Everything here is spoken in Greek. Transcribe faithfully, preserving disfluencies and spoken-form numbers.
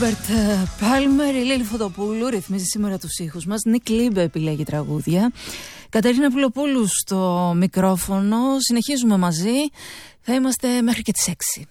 Ρόμπερτ Πάλμερ, η Λίλη Φωτοπούλου ρυθμίζει σήμερα τους ήχους μας. Νικ Λίμπε επιλέγει τραγούδια. Κατερίνα Πουλοπούλου στο μικρόφωνο. Συνεχίζουμε μαζί. Θα είμαστε μέχρι και τις έξι.